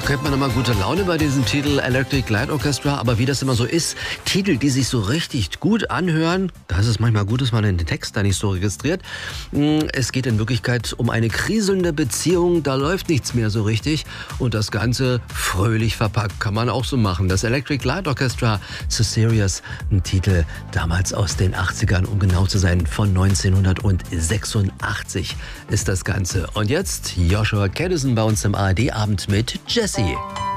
Kriegt man immer gute Laune bei diesem Titel Electric Light Orchestra, aber wie das immer so ist, Titel, die sich so richtig gut anhören, da ist es manchmal gut, dass man den Text da nicht so registriert. Es geht in Wirklichkeit um eine kriselnde Beziehung, da läuft nichts mehr so richtig und das Ganze fröhlich verpackt, kann man auch so machen. Das Electric Light Orchestra, So Serious, ein Titel damals aus den 80ern, um genau zu sein, von 1986 ist das Ganze. Und jetzt Joshua Caddison bei uns im ARD-Abend mit Jessie.